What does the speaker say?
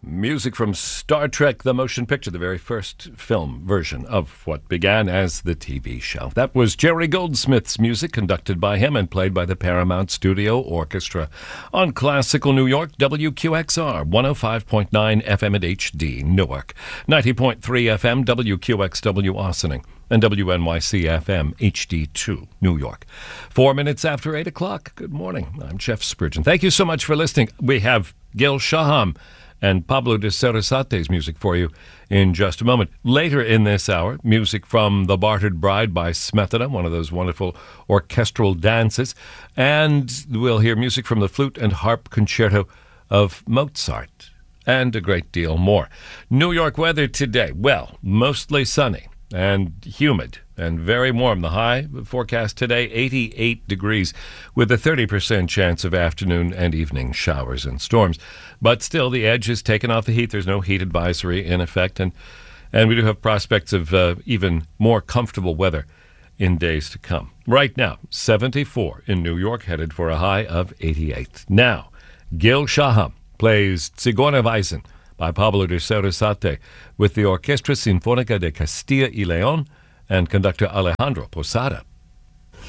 Music from Star Trek, the motion picture, the very first film version of what began as the TV show. That was Jerry Goldsmith's music, conducted by him and played by the Paramount Studio Orchestra on Classical New York, WQXR, 105.9 FM at HD, Newark, 90.3 FM, WQXW Ossining, and WNYC FM HD2, New York. 4 minutes after 8 o'clock. Good morning. I'm Jeff Spurgeon. Thank you so much for listening. We have Gil Shaham and Pablo de Sarasate's music for you in just a moment. Later in this hour, music from The Bartered Bride by Smetana, one of those wonderful orchestral dances. And we'll hear music from the Flute and Harp Concerto of Mozart, and a great deal more. New York weather today, well, mostly sunny and humid and very warm. The high forecast today, 88 degrees, with a 30% chance of afternoon and evening showers and storms. But still, the edge is taken off the heat. There's no heat advisory in effect, and we do have prospects of even more comfortable weather in days to come. Right now, 74 in New York, headed for a high of 88. Now, Gil Shaham plays Zigeunerweisen by Pablo de Sarasate with the Orquestra Sinfónica de Castilla y León and conductor Alejandro Posada.